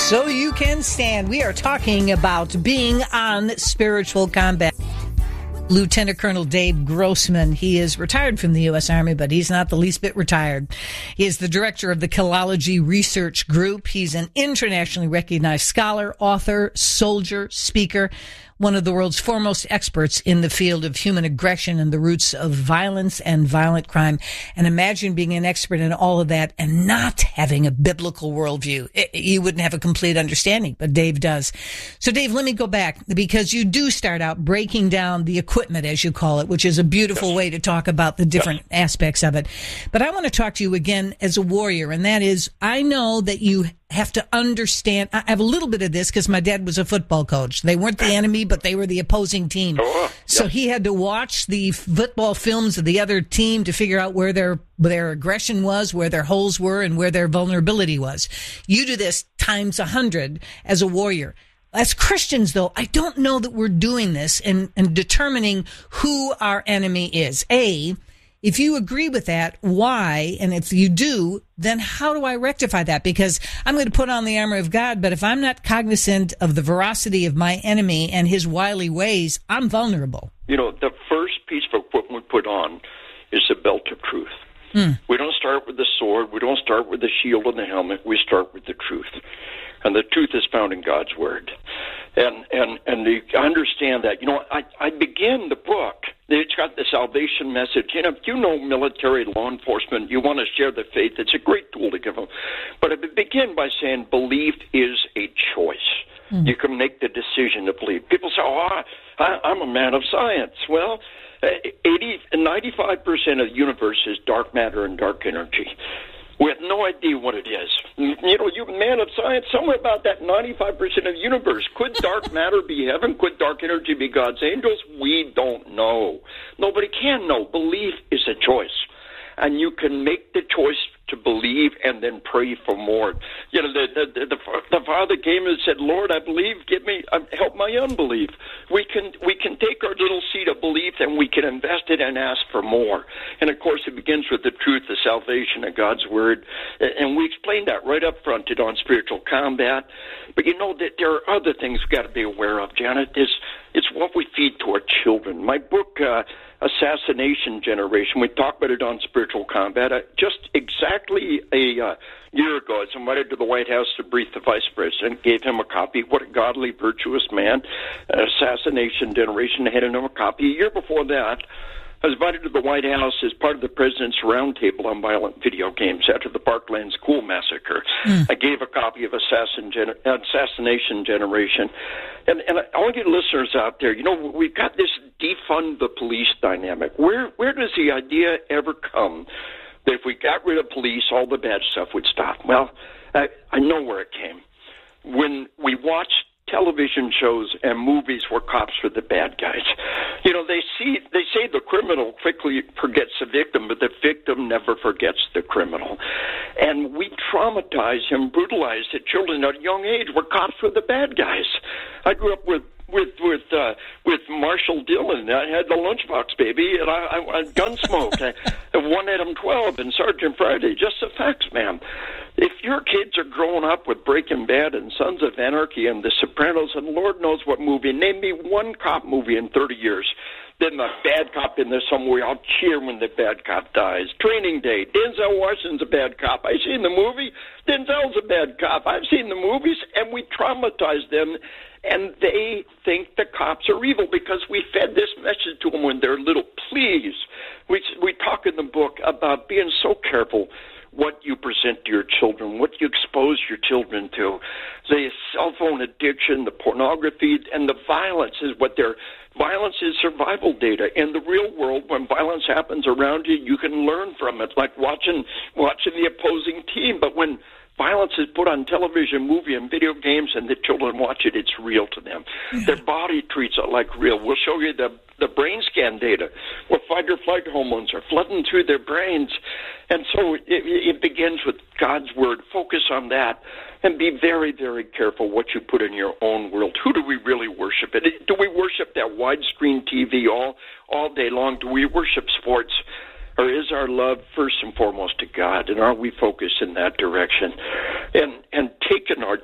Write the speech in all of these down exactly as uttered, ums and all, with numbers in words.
So you can stand. We are talking about being on spiritual combat. Lieutenant Colonel Dave Grossman. He is retired from the U S. Army, but he's not the least bit retired. He is the director of the Killology Research Group. He's an internationally recognized scholar, author, soldier, speaker, one of the world's foremost experts in the field of human aggression and the roots of violence and violent crime. And imagine being an expert in all of that and not having a biblical worldview. It, you wouldn't have a complete understanding, but Dave does. So, Dave, let me go back, because you do start out breaking down the equipment, as you call it, which is a beautiful way to talk about the different aspects of it. But I want to talk to you again as a warrior, and that is, I know that you have to understand. I have a little bit of this because my dad was a football coach. They weren't the enemy, but they were the opposing team. Oh, so yep. he had to watch the football films of the other team to figure out where their their aggression was, where their holes were, and where their vulnerability was. You do this times a hundred as a warrior. As Christians, though, I don't know that we're doing this and, and determining who our enemy is. A, if you agree with that, why? And if you do, then how do I rectify that? Because I'm going to put on the armor of God, but if I'm not cognizant of the veracity of my enemy and his wily ways, I'm vulnerable. You know, the first piece of equipment we put on is the belt of truth. Mm. We don't start with the sword. We don't start with the shield and the helmet. We start with the truth. And the truth is found in God's Word. And and and to understand that, you know, I, I begin the book. It's got the salvation message. You know, if you know military, law enforcement, you want to share the faith, it's a great tool to give them. But I begin by saying belief is a choice. Mm-hmm. You can make the decision to believe. People say, oh, I, I'm a man of science. Well, eighty, ninety-five percent of the universe is dark matter and dark energy. We have no idea what it is. You know, you man of science, somewhere about that ninety-five percent of the universe. Could dark matter be heaven? Could dark energy be God's angels? We don't know. Nobody can know. Belief is a choice. And you can make the choice to believe and then pray for more. You know, the the, the, the Father came and said, Lord, I believe, give me, uh, help my unbelief. We can we can take our little seed of belief and we can invest it and ask for more. And, of course, it begins with the truth, the salvation of God's Word. And we explained that right up front on Spiritual Combat. But, you know, that there are other things we've got to be aware of, Janet. It's, it's what we feed to our children. My book, uh, Assassination Generation, we talked about it on Spiritual Combat. Uh, just exactly a uh, year ago, I was invited to the White House to brief the Vice President, gave him a copy. What a godly, virtuous man. Uh, Assassination Generation, handed him a copy. A year before that, I was invited to the White House as part of the President's Roundtable on Violent Video Games after the Parkland School Massacre. Mm. I gave a copy of Assassin Gen- Assassination Generation. And, and all you listeners out there, you know, we've got this defund the police dynamic. Where, where does the idea ever come that if we got rid of police, all the bad stuff would stop? Well, I, I know where it came. When we watched television shows and movies where cops were the bad guys. You know, they see they say the criminal quickly forgets the victim, but the victim never forgets the criminal. And we traumatize and brutalize the children at a young age where cops were the bad guys. I grew up with with with uh, with Marshall Dillon. I had the Lunchbox Baby, and I, I, I Gunsmoke. I, one Adam twelve and Sergeant Friday. Just the facts, man. If your kids are growing up with Breaking Bad and Sons of Anarchy and The Sopranos and Lord knows what movie, name me one cop movie in thirty years. Then the bad cop in there somewhere, I'll cheer when the bad cop dies. Training Day, Denzel Washington's a bad cop. I've seen the movie. Denzel's a bad cop. I've seen the movies, and we traumatize them, and they think the cops are evil because we fed this message to them when they're little. Please, we, we talk in the book about being so careful what you present to your children, what you expose your children to. The cell phone addiction, the pornography, and the violence is what they're... Violence is survival data. In the real world, when violence happens around you, you can learn from it, like watching watching the opposing team. But when violence is put on television, movie, and video games, and the children watch it, it's real to them. Yeah. Their body treats it like real. We'll show you the, the brain scan data where fight or flight hormones are flooding through their brains. And so it, it begins with God's Word. Focus on that. And be very, very careful what you put in your own world. Who do we really worship? Do we worship that widescreen T V all, all day long? Do we worship sports? Or is our love first and foremost to God? And are we focused in that direction? And and taking our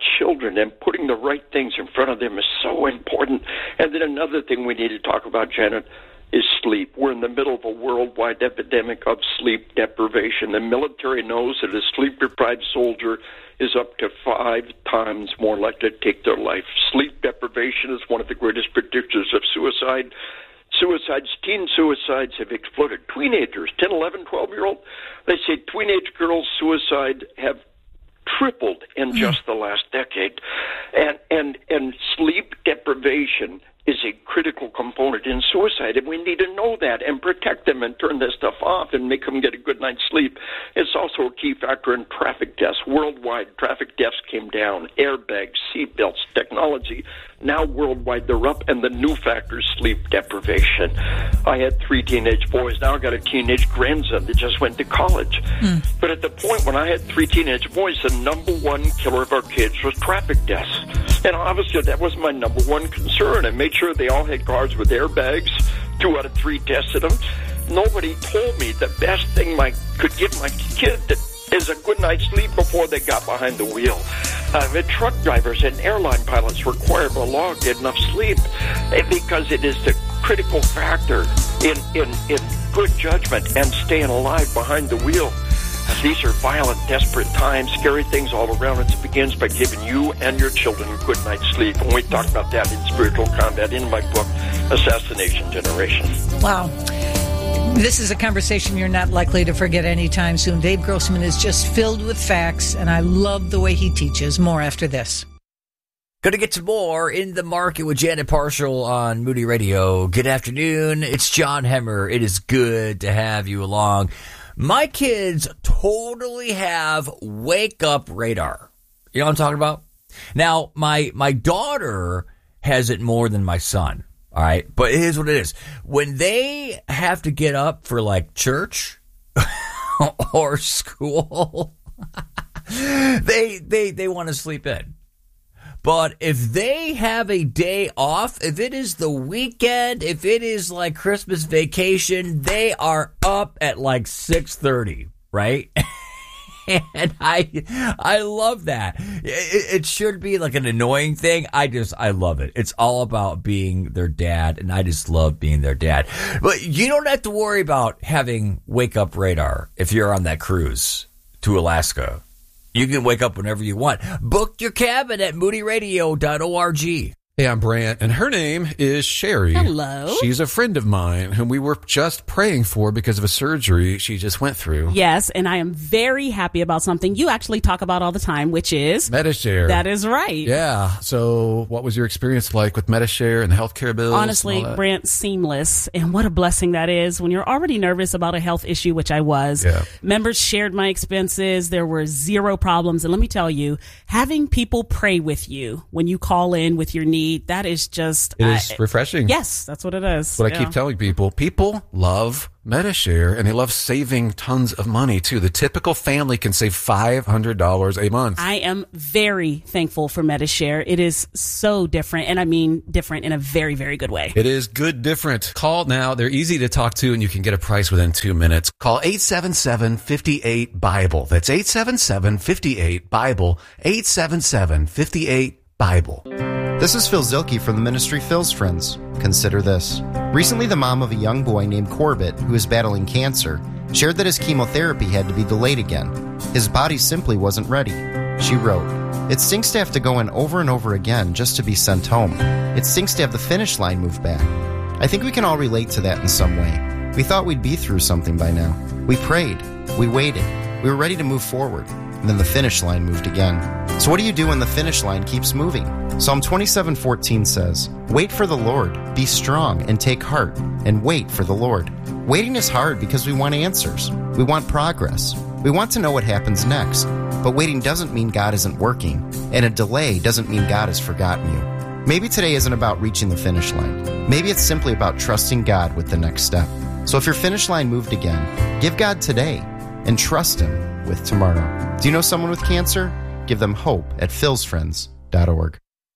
children and putting the right things in front of them is so important. And then another thing we need to talk about, Janet, is sleep. We're in the middle of a worldwide epidemic of sleep deprivation. The military knows that a sleep-deprived soldier is up to five times more likely to take their life. Sleep deprivation is one of the greatest predictors of suicide. Suicides, teen suicides have exploded. Teenagers, ten, eleven, twelve-year-old, they say teenage girls' suicide have tripled in just the last decade. And, and, and sleep deprivation is a critical component in suicide, and we need to know that and protect them and turn this stuff off and make them get a good night's sleep. It's also a key factor in traffic deaths. Worldwide, traffic deaths came down. Airbags, seatbelts, technology. Now worldwide they're up, and the new factor is sleep deprivation. I had three teenage boys. Now I got a teenage grandson that just went to college. Mm. But at the point when I had three teenage boys, the number one killer of our kids was traffic deaths. And obviously that was my number one concern. I made sure they all had cars with airbags. Two out of three tested them. Nobody told me the best thing I could give my kid that is a good night's sleep before they got behind the wheel. Uh, the truck drivers and airline pilots require by law to get enough sleep because it is the critical factor in, in, in good judgment and staying alive behind the wheel. These are violent, desperate times, scary things all around us. It begins by giving you and your children a good night's sleep. And we talk about that in Spiritual Combat in my book, Assassination Generation. Wow. This is a conversation you're not likely to forget anytime soon. Dave Grossman is just filled with facts, and I love the way he teaches. More after this. Going to get to more In the Market with Janet Parshall on Moody Radio. Good afternoon. It's John Hemmer. It is good to have you along. My kids totally have wake-up radar. You know what I'm talking about? Now, my my daughter has it more than my son, all right? But it is what it is. When they have to get up for, like, church or school, they they they want to sleep in. But if they have a day off, if it is the weekend, if it is like Christmas vacation, they are up at like six thirty, right? And I I love that. It, it should be like an annoying thing. I just, I love it. It's all about being their dad, and I just love being their dad. But you don't have to worry about having wake up radar if you're on that cruise to Alaska. You can wake up whenever you want. Book your cabin at moody radio dot org. Hey, I'm Brant, and her name is Sherry. Hello. She's a friend of mine whom we were just praying for because of a surgery she just went through. Yes, and I am very happy about something you actually talk about all the time, which is... Medi-Share. That is right. Yeah. So what was your experience like with Medi-Share and the healthcare bills? Honestly, Brant, seamless. And what a blessing that is when you're already nervous about a health issue, which I was. Yeah. Members shared my expenses. There were zero problems. And let me tell you, having people pray with you when you call in with your needs, that is just... It is uh, refreshing. Yes, that's what it is. That's what yeah. I keep telling people. People love Medi-Share, and they love saving tons of money, too. The typical family can save five hundred dollars a month. I am very thankful for Medi-Share. It is so different, and I mean different in a very, very good way. It is good different. Call now. They're easy to talk to, and you can get a price within two minutes. Call eight seven seven, five eight, BIBLE. That's eight seven seven, five eight, BIBLE. eight seven seven, five eight, BIBLE. This is Phil Zilke from the ministry Phil's Friends. Consider this. Recently, the mom of a young boy named Corbett, who is battling cancer, shared that his chemotherapy had to be delayed again. His body simply wasn't ready. She wrote, "It stinks to have to go in over and over again just to be sent home. It stinks to have the finish line moved back." I think we can all relate to that in some way. We thought we'd be through something by now. We prayed. We waited. We were ready to move forward. And then the finish line moved again. So what do you do when the finish line keeps moving? Psalm twenty-seven fourteen says, "Wait for the Lord, be strong and take heart, and wait for the Lord." Waiting is hard because we want answers. We want progress. We want to know what happens next. But waiting doesn't mean God isn't working, and a delay doesn't mean God has forgotten you. Maybe today isn't about reaching the finish line. Maybe it's simply about trusting God with the next step. So if your finish line moved again, give God today and trust Him with tomorrow. Do you know someone with cancer? Give them hope at phils friends dot org.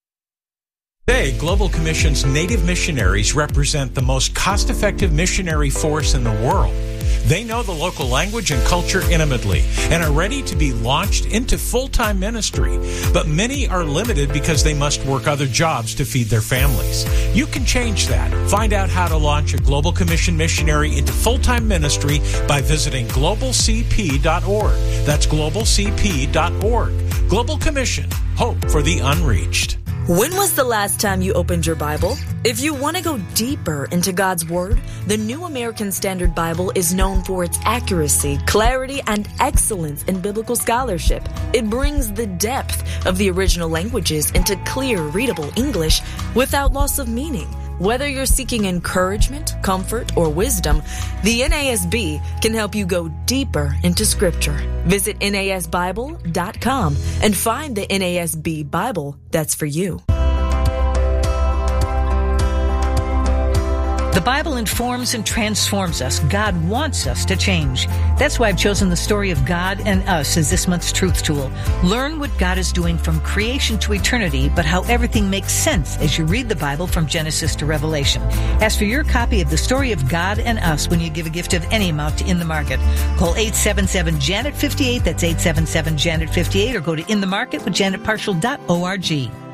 Today, Global Commission's Native missionaries represent the most cost-effective missionary force in the world. They know the local language and culture intimately and are ready to be launched into full-time ministry. But many are limited because they must work other jobs to feed their families. You can change that. Find out how to launch a Global Commission missionary into full-time ministry by visiting global c p dot org. That's global c p dot org. Global Commission. Hope for the unreached. When was the last time you opened your Bible? If you want to go deeper into God's Word, the New American Standard Bible is known for its accuracy, clarity, and excellence in biblical scholarship. It brings the depth of the original languages into clear, readable English without loss of meaning. Whether you're seeking encouragement, comfort, or wisdom, the N A S B can help you go deeper into Scripture. Visit N A S Bible dot com and find the N A S B Bible that's for you. The Bible informs and transforms us. God wants us to change. That's why I've chosen the story of God and us as this month's Truth Tool. Learn what God is doing from creation to eternity, but how everything makes sense as you read the Bible from Genesis to Revelation. Ask for your copy of the story of God and us when you give a gift of any amount to In the Market. Call eight seven seven, Janet fifty-eight. That's eight seven seven, Janet fifty-eight, or go to in the market with janet partial dot org.